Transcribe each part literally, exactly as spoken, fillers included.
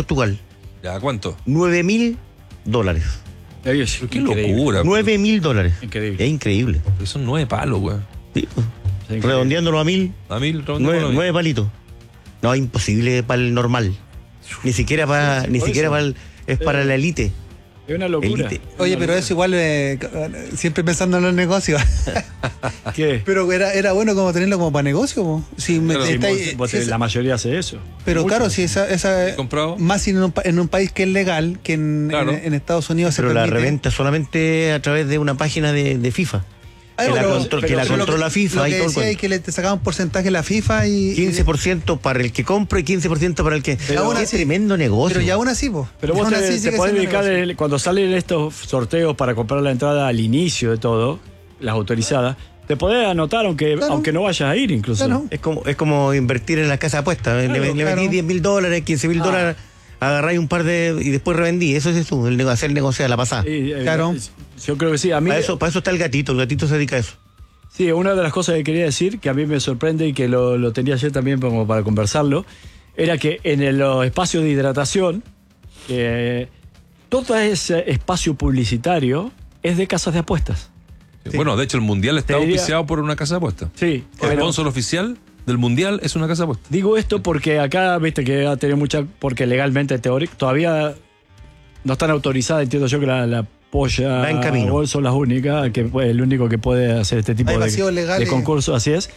Portugal. ¿Ya cuánto? nueve mil dólares. Qué locura. nueve mil dólares. Increíble. Es increíble. Pero son nueve palos, güey. Sí, pues. Redondeándolo a mil. A mil, nueve, nueve palitos. No, imposible para el normal. Ni siquiera para, ni siquiera para el, es para la élite. Es una locura. Elite. Oye, pero eso igual, eh, siempre pensando en los negocios. ¿Qué? Pero era, era bueno como tenerlo como para negocio. Po. Si me, Pero, está, si vos, si la esa, mayoría hace eso. Pero Mucho. claro, si esa, esa ¿Comprado? más en un, en un país que es legal, que en, Claro. en, en Estados Unidos Pero se la permite. reventa solamente a través de una página de, de FIFA. Ay, que, pero- la, contro- pero- que la pero lo controla que- FIFA Lo y que todo el decía es cuento. que le te sacaba un porcentaje a la FIFA y. quince por ciento para el que compra y quince por ciento para el que. Pero aún Qué así- tremendo negocio. Pero ya aún así, po. Pero Y vos aún te, así te sigue podés siendo dedicar, negocio. el- cuando salen estos sorteos para comprar la entrada al inicio de todo, las autorizadas, te podés anotar aunque, Claro. aunque no vayas a ir incluso. Claro. Es como, es como invertir en las casas de apuestas. Claro, le le claro. metí diez mil dólares, quince mil Ah. dólares, agarráis un par de. Y después revendí. Eso es tú, el nego- hacer negocio a la pasada. Y, eh, Claro. Yo creo que sí. A mí, Para eso, para eso está el gatito. El gatito se dedica a eso. sí, una de las cosas que quería decir, que a mí me sorprende y que lo, lo tenía ayer también como para conversarlo, era que en el- los espacios de hidratación, eh, todo ese espacio publicitario es de casas de apuestas. Sí. Bueno, de hecho, el Mundial está Te diría- auspiciado por una casa de apuestas. Sí, El pero- sponsor oficial del Mundial es una casa de apuestas. Digo esto porque acá, viste que ha tenido mucha. Porque legalmente teórico, todavía no están autorizadas, entiendo yo que la, la polla Va en camino. Gol son las únicas, que puede- el único que puede hacer este tipo Hay de, vacíos legales. de concursos, así es.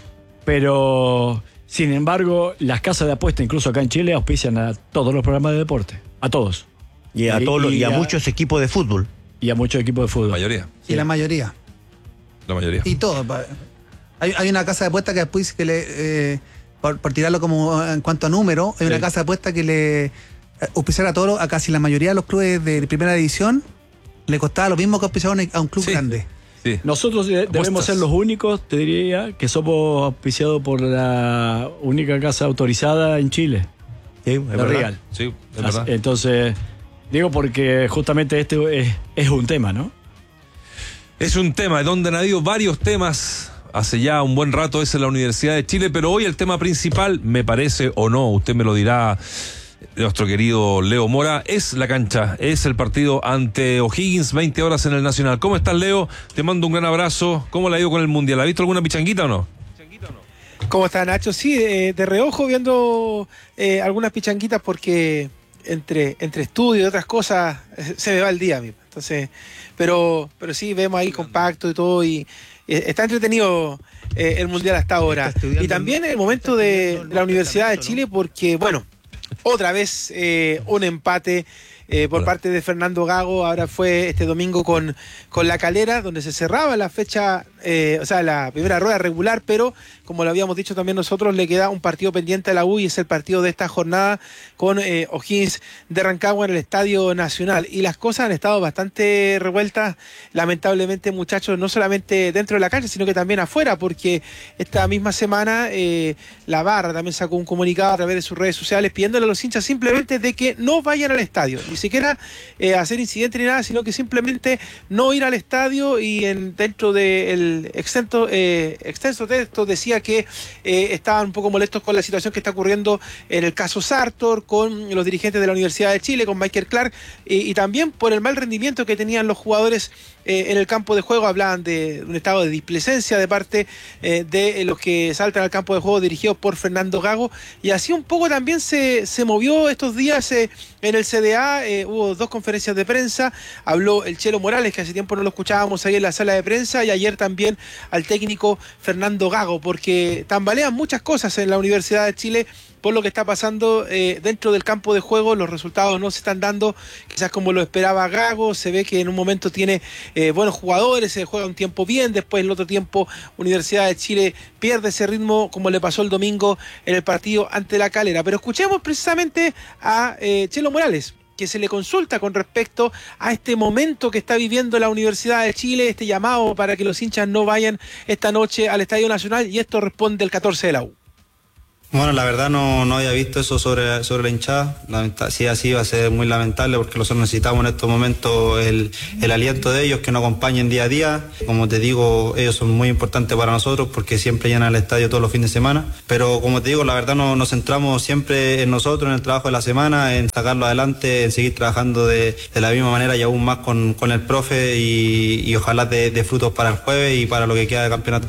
Pero, sin embargo, las casas de apuesta, incluso acá en Chile, auspician a todos los programas de deporte. A todos. Y a, Y- todos los- y y a a- muchos equipos de fútbol. Y a muchos equipos de La fútbol. mayoría. Y la mayoría. La mayoría. Y todo. pa- Hay, hay una casa de apuestas que después que le. Eh, por, por tirarlo como en cuanto a número, hay Sí. una casa de apuestas que le. eh, Auspiciar a todos, a casi la mayoría de los clubes de primera división, le costaba lo mismo que auspiciar a un- a un club Sí. grande. Sí. Nosotros de- debemos Apuestas. ser los únicos, te diría, que somos auspiciados por la única casa autorizada en Chile, Sí, es la verdad. Real. Sí, es Así- verdad. Entonces, digo porque justamente este es, es un tema, ¿no? Es un tema donde han habido varios temas hace ya un buen rato, es en la Universidad de Chile, pero hoy el tema principal, me parece o no, usted me lo dirá, nuestro querido Leo Mora, es la cancha, es el partido ante O'Higgins, veinte horas en el Nacional. ¿Cómo estás, Leo? Te mando un gran abrazo. ¿Cómo le ha ido con el Mundial? ¿Ha visto alguna pichanguita o no? ¿Cómo está, Nacho? Sí, eh, de reojo viendo eh, algunas pichanguitas porque entre, entre estudio y otras cosas eh, se me va el día a mí. Entonces, pero, pero sí, vemos ahí compacto y todo y eh, está entretenido eh, el Mundial hasta ahora. Está estudiando Y también en- el momento está de estudiando en la un Universidad de departamento, Chile porque, bueno, otra vez eh, un empate eh, por Hola. parte de Fernando Gago. Ahora fue este domingo con, con La Calera, donde se cerraba la fecha, eh, o sea, la primera rueda regular, pero como lo habíamos dicho también nosotros, le queda un partido pendiente a la U y es el partido de esta jornada con eh, O'Higgins de Rancagua en el Estadio Nacional. Y las cosas han estado bastante revueltas, lamentablemente, muchachos, no solamente dentro de la cancha, sino que también afuera, porque esta misma semana eh, la Barra también sacó un comunicado a través de sus redes sociales pidiéndole a los hinchas simplemente de que no vayan al estadio, ni siquiera eh, hacer incidente ni nada, sino que simplemente no ir al estadio. Y en, dentro del extenso, eh, extenso texto decía que eh, estaban un poco molestos con la situación que está ocurriendo en el caso Sartor, con los dirigentes de la Universidad de Chile, con Michael Clark, y, y también por el mal rendimiento que tenían los jugadores eh, en el campo de juego. Hablaban de un estado de displicencia de parte eh, de los que saltan al campo de juego dirigidos por Fernando Gago, y así un poco también se, se movió estos días eh, en el C D A. Eh, hubo dos conferencias de prensa, habló el Chelo Morales, que hace tiempo no lo escuchábamos ahí en la sala de prensa, y ayer también al técnico Fernando Gago, porque tambalean muchas cosas en la Universidad de Chile por lo que está pasando eh, dentro del campo de juego. Los resultados no se están dando quizás como lo esperaba Gago. Se ve que en un momento tiene eh, buenos jugadores, se juega un tiempo bien, después el otro tiempo Universidad de Chile pierde ese ritmo, como le pasó el domingo en el partido ante La Calera. Pero escuchemos precisamente a eh, Chelo Morales, que se le consulta con respecto a este momento que está viviendo la Universidad de Chile, este llamado para que los hinchas no vayan esta noche al Estadio Nacional, y esto responde el catorce de la U. Bueno, la verdad no, no había visto eso sobre, sobre la hinchada. Lamenta- si así va a ser muy lamentable porque nosotros necesitamos en estos momentos el, el aliento de ellos, que nos acompañen día a día. Como te digo, ellos son muy importantes para nosotros porque siempre llenan el estadio todos los fines de semana. Pero como te digo, la verdad no, nos centramos siempre en nosotros, en el trabajo de la semana, en sacarlo adelante, en seguir trabajando de, de la misma manera y aún más con, con el profe y, y ojalá de, de frutos para el jueves y para lo que queda de campeonato.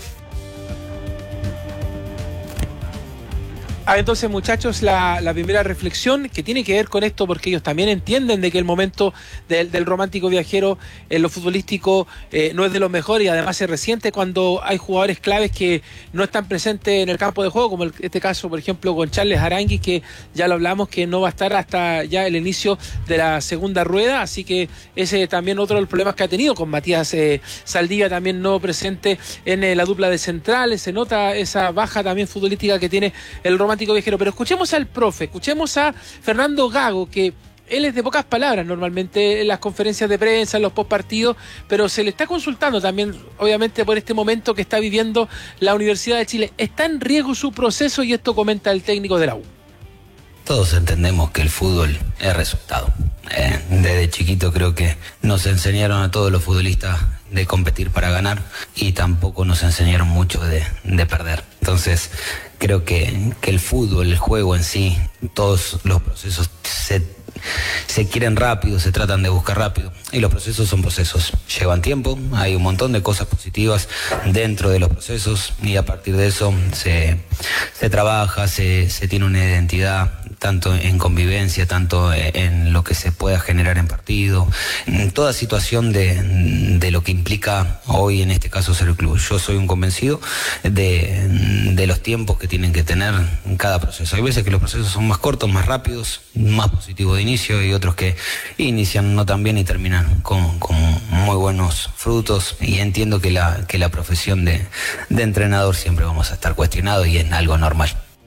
Ah, entonces, muchachos, la, la primera reflexión que tiene que ver con esto, porque ellos también entienden de que el momento del, del romántico viajero en lo futbolístico eh, no es de los mejores y además se resiente cuando hay jugadores claves que no están presentes en el campo de juego, como el, este caso, por ejemplo, con Charles Aranguis, que ya lo hablamos, que no va a estar hasta ya el inicio de la segunda rueda, así que ese también otro de los problemas que ha tenido, con Matías eh, Saldivia también no presente en eh, la dupla de centrales, se nota esa baja también futbolística que tiene el romántico viajero. Pero escuchemos al profe, escuchemos a Fernando Gago, que él es de pocas palabras normalmente en las conferencias de prensa, en los postpartidos, pero se le está consultando también, obviamente, por este momento que está viviendo la Universidad de Chile. Está en riesgo su proceso y esto comenta el técnico de la U. Todos entendemos que el fútbol es resultado. Eh, desde chiquito creo que nos enseñaron a todos los futbolistas de competir para ganar y tampoco nos enseñaron mucho de, de perder. Entonces creo que, que el fútbol, el juego en sí, todos los procesos se, se quieren rápido, se tratan de buscar rápido y los procesos son procesos, llevan tiempo, hay un montón de cosas positivas dentro de los procesos y a partir de eso se, se trabaja, se, se tiene una identidad tanto en convivencia, tanto en lo que se pueda generar en partido, en toda situación de, de lo que implica hoy en este caso ser el club. Yo soy un convencido de, de los tiempos que tienen que tener en cada proceso. Hay veces que los procesos son más cortos, más rápidos, más positivos de inicio y otros que inician no tan bien y terminan con, con muy buenos frutos y entiendo que la, que la profesión de, de entrenador siempre vamos a estar cuestionados y es algo normal.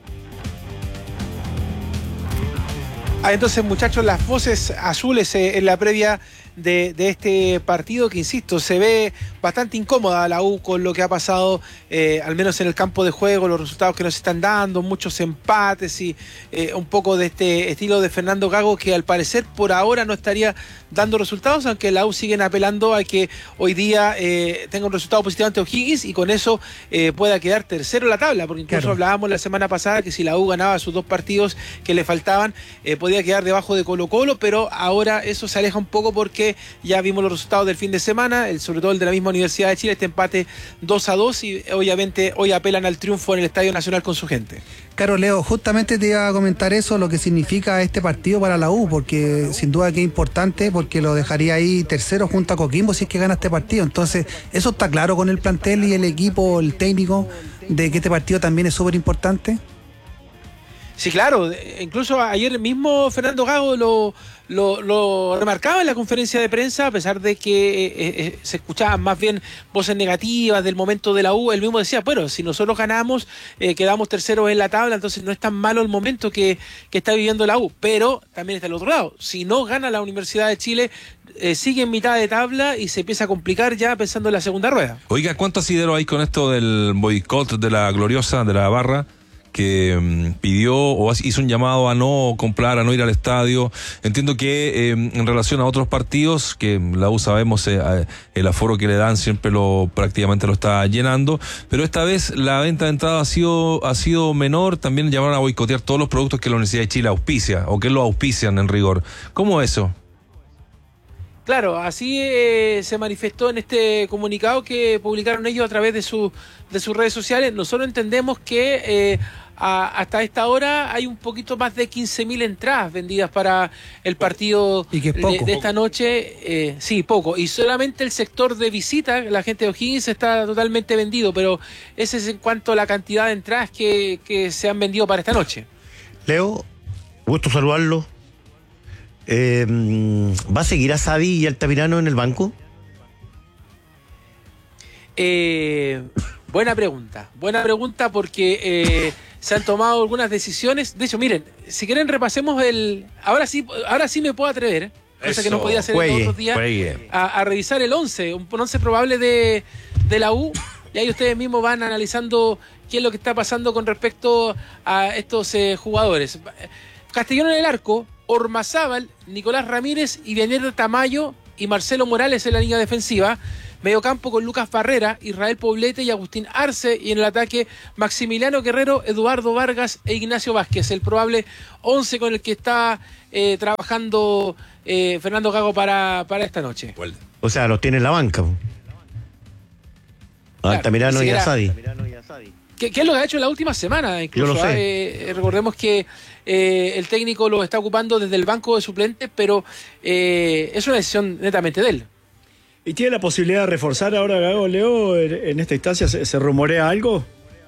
Ah, entonces, muchachos, las voces azules eh, en la previa de, de este partido que, insisto, se ve bastante incómoda la U con lo que ha pasado, eh, al menos en el campo de juego, los resultados que nos están dando, muchos empates y eh, un poco de este estilo de Fernando Gago que al parecer por ahora no estaría dando resultados, aunque la U siguen apelando a que hoy día eh, tenga un resultado positivo ante O'Higgins y con eso eh, pueda quedar tercero en la tabla, porque incluso claro, hablábamos la semana pasada que si la U ganaba sus dos partidos que le faltaban, eh, podía quedar debajo de Colo Colo, pero ahora eso se aleja un poco porque ya vimos los resultados del fin de semana, el, sobre todo el de la misma Universidad de Chile, este empate dos a dos y obviamente hoy apelan al triunfo en el Estadio Nacional con su gente. Claro, Leo, justamente te iba a comentar eso, lo que significa este partido para la U, porque sin duda que es importante, porque lo dejaría ahí tercero junto a Coquimbo si es que gana este partido. Entonces, eso está claro con el plantel y el equipo, el técnico, de que este partido también es súper importante. Sí, claro, incluso ayer mismo Fernando Gago lo, lo, lo remarcaba en la conferencia de prensa, a pesar de que eh, eh, se escuchaban más bien voces negativas del momento de la U. Él mismo decía, bueno, si nosotros ganamos, eh, quedamos terceros en la tabla, entonces no es tan malo el momento que, que está viviendo la U, pero también está el otro lado, si no gana la Universidad de Chile, eh, sigue en mitad de tabla y se empieza a complicar ya pensando en la segunda rueda. Oiga, ¿cuánto asidero hay con esto del boicot de la gloriosa, de la barra? Que um, pidió o hizo un llamado a no comprar, a no ir al estadio. Entiendo que eh, en relación a otros partidos, que la U sabemos eh, el aforo que le dan siempre lo prácticamente lo está llenando, pero esta vez la venta de entrada ha sido, ha sido menor. También llamaron a boicotear todos los productos que la Universidad de Chile auspicia o que lo auspician en rigor. ¿Cómo eso? Claro, así eh, se manifestó en este comunicado que publicaron ellos a través de, su, de sus redes sociales. Nosotros entendemos que eh, a, hasta esta hora hay un poquito más de quince mil entradas vendidas para el partido ¿Y que es poco? de, de esta noche. Eh, sí, poco. Y solamente el sector de visita, la gente de O'Higgins, está totalmente vendido, pero ese es en cuanto a la cantidad de entradas que, que se han vendido para esta noche. Leo, gusto saludarlo. Eh, ¿Va a seguir a Savi y Altamirano en el banco? Eh, buena pregunta, buena pregunta porque eh, se han tomado algunas decisiones. De hecho, miren, si quieren repasemos el... Ahora sí, ahora sí me puedo atrever, cosa Eso, que no podía hacer juegue, en los otros días, a, a revisar el once, un once probable de, de la U. Y ahí ustedes mismos van analizando qué es lo que está pasando con respecto a estos eh, jugadores. Castellón en el arco, Ormazábal, Nicolás Ramírez y Daniel Tamayo y Marcelo Morales en la línea defensiva. Mediocampo con Lucas Barrera, Israel Poblete y Agustín Arce. Y en el ataque, Maximiliano Guerrero, Eduardo Vargas e Ignacio Vázquez. El probable once con el que está eh, trabajando eh, Fernando Gago para, para esta noche. O sea, los tiene en la banca. Claro, Altamirano y siquiera- Asadi. ¿Qué, qué es lo que ha hecho en la última semana? Incluso, Yo lo sé. ¿eh? Eh, recordemos que eh, el técnico lo está ocupando desde el banco de suplentes, pero eh, es una decisión netamente de él. ¿Y tiene la posibilidad de reforzar ahora Gago, Leo? En, en esta instancia, ¿se, se rumorea algo?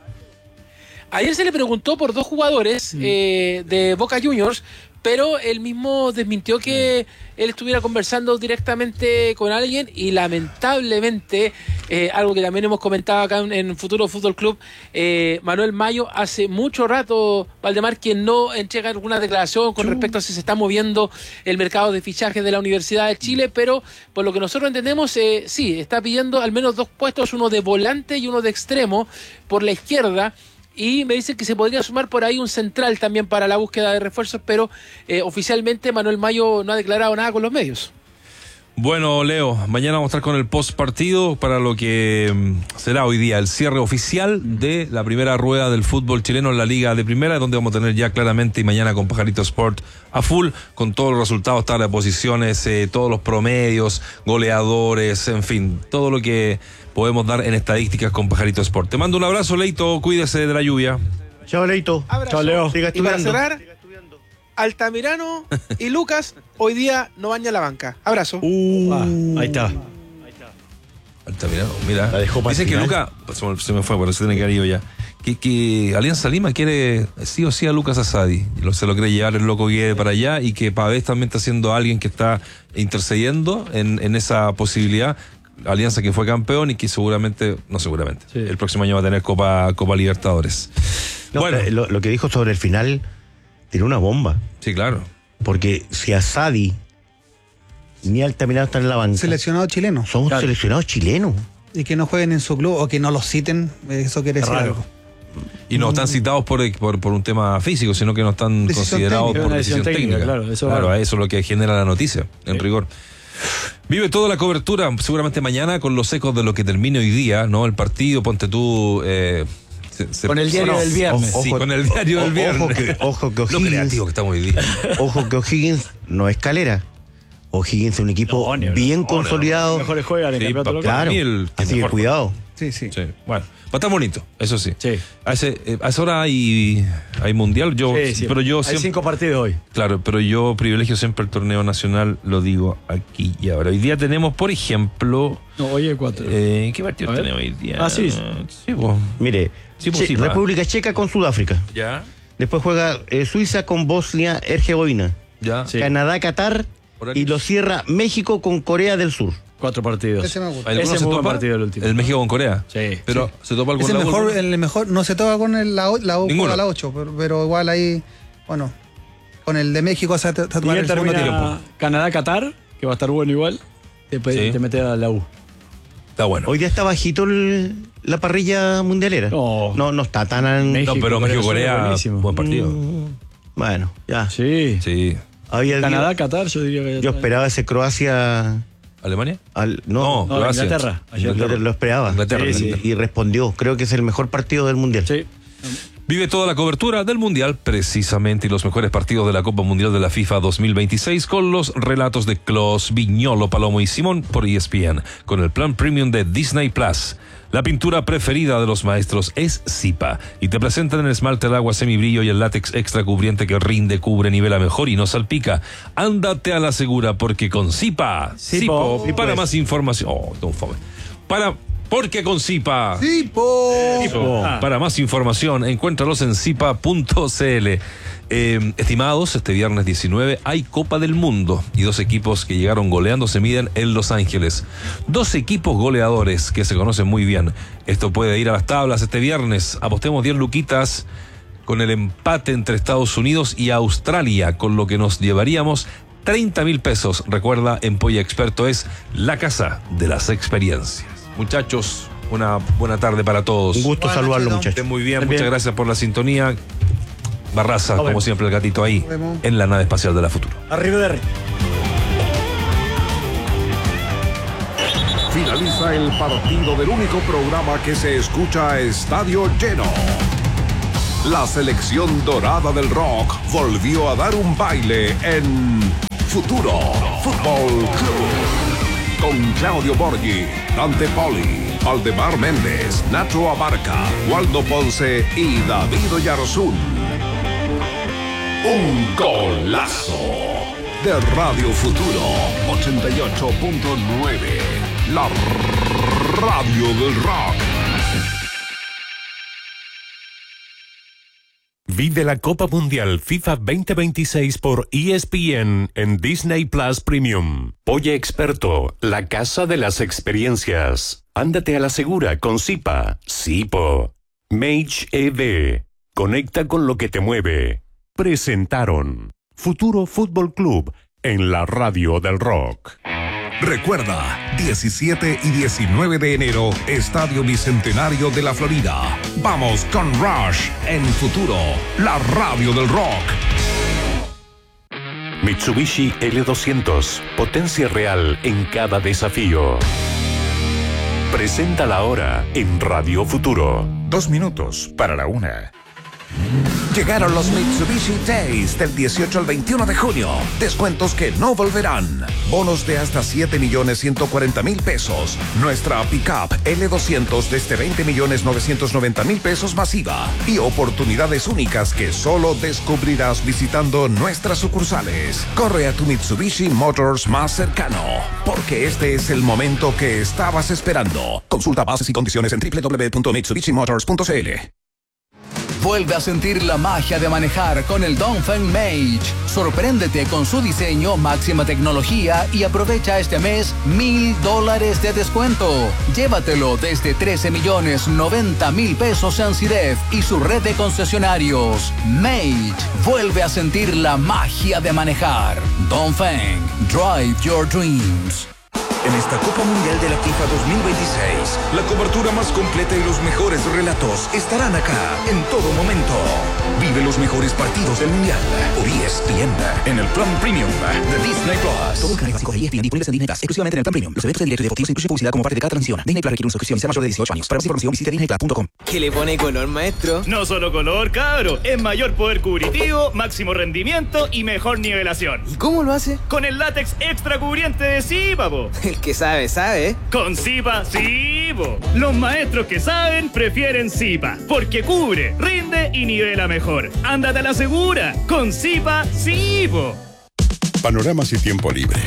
Ayer se le preguntó por dos jugadores Mm. eh, de Boca Juniors, pero él mismo desmintió que él estuviera conversando directamente con alguien y lamentablemente, eh, algo que también hemos comentado acá en, en Futuro Fútbol Club, eh, Manuel Mayo hace mucho rato, Valdemar, que no entrega alguna declaración con respecto a si se está moviendo el mercado de fichajes de la Universidad de Chile, pero por lo que nosotros entendemos, eh, sí, está pidiendo al menos dos puestos, uno de volante y uno de extremo por la izquierda. Y me dicen que se podría sumar por ahí un central también para la búsqueda de refuerzos, pero eh, oficialmente Manuel Mayo no ha declarado nada con los medios. Bueno, Leo, mañana vamos a estar con el post partido para lo que mm, será hoy día el cierre oficial de la primera rueda del fútbol chileno en la Liga de Primera, donde vamos a tener ya claramente y mañana con Pajarito Sport a full, con todos los resultados, tabla de posiciones, eh, todos los promedios, goleadores, en fin, todo lo que podemos dar en estadísticas con Pajarito Sport. Te mando un abrazo, Leito, cuídese de la lluvia. Chao, Leito. Abrazo. Chao, Leo. Siga Y para estudiando. cerrar, Altamirano y Lucas hoy día no bañan la banca. Abrazo. Uh, Ah, ahí está. Altamirano, mira. La dejó para Dice el que final. Lucas, pues, se me- se me fue, pero se tiene que haber ido ya. Que, que Alianza Lima quiere sí o sí a Lucas Asadi. Lo- Se lo quiere llevar el loco Guille para allá y que Pavés también está siendo alguien que está intercediendo en, en esa posibilidad. Alianza que fue campeón y que seguramente, no seguramente, Sí. el próximo año va a tener Copa, Copa Libertadores. No, bueno, pero lo, lo que dijo sobre el final tiene una bomba. sí, claro. Porque si Asadi ni Altamirano están en la banca, Seleccionados chilenos. somos Claro. seleccionados chilenos. Y que no jueguen en su club o que no los citen, eso quiere decir Raro. algo. Y no están citados por, por, por un tema físico, sino que no están Decisión considerados técnica. por Una decisión decisión técnica. técnica, claro, eso Claro, va. a eso es lo que genera la noticia, en Sí. rigor. Vive toda la cobertura, seguramente mañana, con los ecos de lo que termine hoy día, ¿no? El partido, ponte tú. Eh, se- se- Con el diario no, del viernes. Sí, Ojo- con el diario del ojo viernes. que- ojo que Lo O'Higgins- creativo que estamos hoy día. Ojo que O'Higgins no es Calera. O'Higgins es un equipo No, ni hablar. bien No, consolidado. Los mejores juegan en Sí, campeonato pa- local. Claro. Para mí el- Así que mejor. cuidado. Sí, sí. Sí, bueno, va a estar bonito, eso sí. Sí. A, ese, eh, a esa hora hay, hay mundial, yo, Sí, sí. pero yo Hay siempre. cinco partidos hoy. Claro, pero yo privilegio siempre el torneo nacional, lo digo aquí y ahora. Hoy día tenemos, por ejemplo, No, hoy hay cuatro. eh, ¿qué partido A ver. tenemos hoy día? Ah, sí. Sí, pues. Mire, Sí, pues Che- sí, va. República Checa con Sudáfrica. Ya, Después juega eh, Suiza con Bosnia-Herzegovina. ya. Sí. Canadá-Qatar. Horario. Y lo cierra México con Corea del Sur. Cuatro partidos. Ese me gusta. ¿Alguno Ese se es muy buen topa? partido el último. El México con Corea. Sí. Pero se topa algún Es el lado, mejor, alguno? el mejor, no se toca con el, la, O- la U Ninguno. juega la ocho, pero, pero igual ahí, bueno, con el de México se va a Y tomar ya el segundo tiempo. termina Canadá-Qatar, que va a estar bueno igual. Después Sí. te metes a la U. Está bueno. Hoy día está bajito el- la parrilla mundialera. No. no, no está tan... al- México, No, pero Corea del Sur, México-Corea, buenísimo. buen partido. Mm, bueno, ya. Sí. Sí. Había Canadá-Qatar, yo diría que ya Yo está. esperaba ese Croacia... ¿Alemania? Al, no, No, Croacia. Inglaterra. Ayer. Inglaterra lo esperaba. Inglaterra, y, Inglaterra. y respondió. Creo que es el mejor partido del mundial. Sí. Vive toda la cobertura del Mundial, precisamente, y los mejores partidos de la Copa Mundial de la FIFA dos mil veintiséis con los relatos de Klaus, Viñolo, Palomo y Simón por E S P N, con el plan premium de Disney Plus. La pintura preferida de los maestros es Zipa, y te presentan el esmalte de agua semibrillo y el látex extra cubriente que rinde, cubre, nivela mejor y no salpica. Ándate a la segura, porque con Zipa, Zipo. Zipo, y para más información, oh, don fome. Para, porque con Zipa. ¡Sí, po! Zipo. Ah. Para más información, encuéntralos en zipa punto c l. Eh, estimados, este viernes diecinueve hay Copa del Mundo y dos equipos que llegaron goleando se miden en Los Ángeles. Dos equipos goleadores que se conocen muy bien. Esto puede ir a las tablas este viernes. Apostemos diez luquitas con el empate entre Estados Unidos y Australia, con lo que nos llevaríamos treinta mil pesos. Recuerda, en Polla Experto es la casa de las experiencias. Muchachos, Una buena tarde para todos. Un gusto Buenas saludarlo, noches, muchachos. Estén muy bien, Estén muchas bien. gracias por la sintonía. Barraza, Nos como vemos. siempre, el gatito ahí, Nos vemos. en la nave espacial de la Futuro. Arrivederci. Finaliza el partido del único programa que se escucha a estadio lleno. La selección dorada del rock volvió a dar un baile en Futuro Fútbol Club. Con Claudio Borghi, Dante Poli, Aldemar Méndez, Nacho Abarca, Waldo Ponce y David Oyarzún. Un golazo de Radio Futuro ochenta y ocho punto nueve. La radio del rock. Vive la Copa Mundial FIFA veinte veintiséis por E S P N en Disney Plus Premium. Oye Experto, la casa de las experiencias. Ándate a la segura con Zipa. Zipo. Mage E D. Conecta con lo que te mueve. Presentaron Futuro Fútbol Club en la radio del rock. Recuerda, diecisiete y diecinueve de enero, Estadio Bicentenario de la Florida. Vamos con Rush en Futuro, la radio del rock. Mitsubishi L doscientos. Potencia real en cada desafío. Presenta la hora en Radio Futuro. Dos minutos para la una. Llegaron los Mitsubishi Days del dieciocho al veintiuno de junio. Descuentos que no volverán. Bonos de hasta siete millones ciento cuarenta mil pesos. Nuestra pickup L doscientos desde veinte millones novecientos noventa mil pesos masiva. Y oportunidades únicas que solo descubrirás visitando nuestras sucursales. Corre a tu Mitsubishi Motors más cercano, porque este es el momento que estabas esperando. Consulta bases y condiciones en doble u doble u doble u punto mitsubishi motors punto c l. Vuelve a sentir la magia de manejar con el Dongfeng Mage. Sorpréndete con su diseño, máxima tecnología y aprovecha este mes mil dólares de descuento. Llévatelo desde trece millones noventa mil pesos en CIDEF y su red de concesionarios. Mage, vuelve a sentir la magia de manejar. Dongfeng, drive your dreams. En esta Copa Mundial de la FIFA dos mil veintiséis, la cobertura más completa y los mejores relatos estarán acá en todo momento. Vive los mejores partidos del Mundial por E S P N en el plan Premium de Disney Plus. Todos los canales básicos de E S P N disponibles en Disney Plus, exclusivamente en el plan Premium. Los eventos de directo y deportivos incluyen publicidad como parte de cada transmisión. Disney Plus requiere una suscripción y sea mayor de dieciocho años. Para más información visite disney plus punto com. ¿Qué le pone color, maestro? No solo color, cabro. Es mayor poder cubritivo, máximo rendimiento y mejor nivelación. ¿Y cómo lo hace? Con el látex extra cubriente de Zipa, po. El que sabe, sabe. Con Zipa, sí, po. Los maestros que saben prefieren Zipa, porque cubre, rinde y nivela mejor. Ándate a la segura. Con Zipa, sí, po. Panoramas y tiempo libre.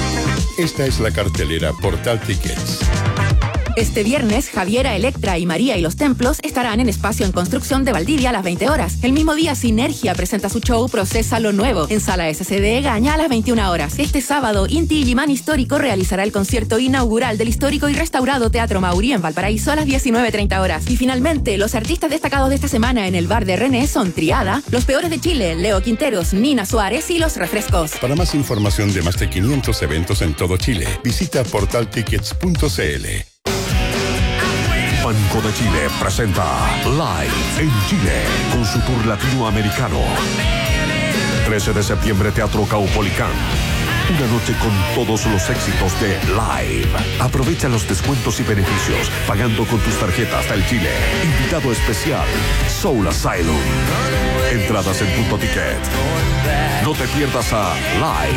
Esta es la cartelera Portal Tickets. Este viernes, Javiera, Electra y María y los Templos estarán en Espacio en Construcción de Valdivia a las veinte horas. El mismo día, Sinergia presenta su show Procesa lo Nuevo en Sala S C D Gaña a las veintiuna horas. Este sábado, Inti Illimani Histórico realizará el concierto inaugural del histórico y restaurado Teatro Maurí en Valparaíso a las diecinueve treinta horas. Y finalmente, los artistas destacados de esta semana en el bar de René son Triada, Los Peores de Chile, Leo Quinteros, Nina Suárez y Los Refrescos. Para más información de más de quinientos eventos en todo Chile, visita portal tickets punto c l. Banco de Chile presenta Live en Chile con su tour latinoamericano. trece de septiembre, Teatro Caupolicán. Una noche con todos los éxitos de Live. Aprovecha los descuentos y beneficios pagando con tus tarjetas del Chile. Invitado especial, Soul Asylum. Entradas en Punto Ticket. No te pierdas a Live